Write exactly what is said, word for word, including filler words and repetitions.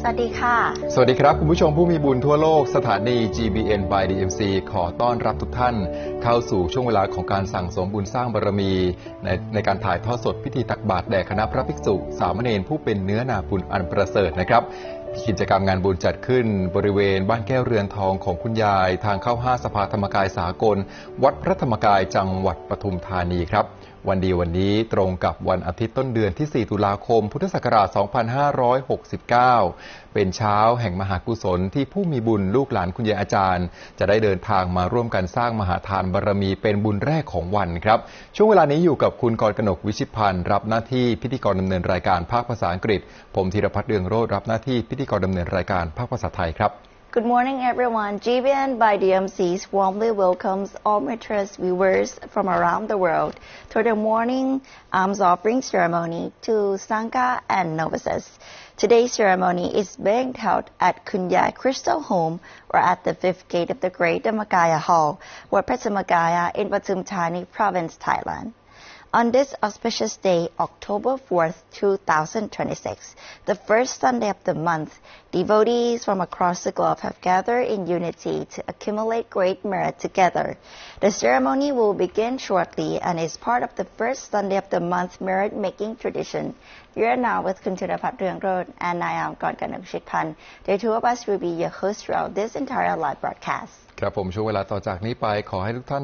สวัสดีค่ะสวัสดีครับคุณผู้ชมผู้มีบุญทั่วโลกสถานี จี บี เอ็น by ดี เอ็ม ซี ขอต้อนรับทุกท่านเข้าสู่ช่วงเวลาของการสั่งสมบุญสร้างบารมีในในการถ่ายทอดสดพิธีตักบาตรแด่คณะพระภิกษุสามเณรผู้เป็นเนื้อนาบุญอันประเสริฐนะครับกิจกรรมงานบุญจัดขึ้นบริเวณบ้านแก้วเรือนทองของคุณยายทางเข้าห้าสภาธรรมกายสากลวัดพระธรรมกายจังหวัดปทุมธานีครับวันดีวันนี้ตรงกับวันอาทิตย์ต้นเดือนที่สี่ตุลาคมพุทธศักราชสองพันห้าร้อยหกสิบเก้าเป็นเช้าแห่งมหากุศลที่ผู้มีบุญลูกหลานคุณยายอาจารย์จะได้เดินทางมาร่วมกันสร้างมหาทานบารมีเป็นบุญแรกของวันครับช่วงเวลานี้อยู่กับคุณกรกนกวิชิตพันธ์รับหน้าที่พิธีกรดำเนินรายการภาคภาษาอังกฤษผมธีรพัฒน์เรืองโรจน์รับหน้าที่พิธีกรดำเนินรายการภาคภาษาไทยครับ Good morning, everyone. G B N by D M C warmly welcomes all Matters viewers from around the world to the morning alms offering ceremony to Sangha and novices. Today's ceremony is being held at Kunyai Crystal Home or at the fifth gate of the Great Dhammakaya Hall, Wat Phra Dhammakaya in Pathum Thani Province, Thailand.On this auspicious day, October fourth, two thousand twenty-six, the first Sunday of the month, devotees from across the globe have gathered in unity to accumulate great merit together. The ceremony will begin shortly and is part of the first Sunday of the month merit-making tradition. You are now with Kun Thirapat Ruangrod and I am Gorkanok Shitpan. The two of us will be your hosts throughout this entire live broadcast. ครับผมช่วงเวลาต่อจากนี้ไปขอให้ทุกท่าน